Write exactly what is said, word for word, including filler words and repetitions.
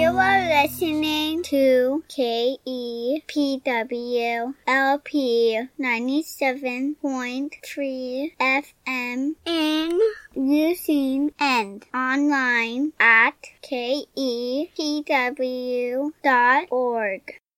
are listening to K E P W L P ninety-seven point three F M in Eugene and online at K E P W dot org.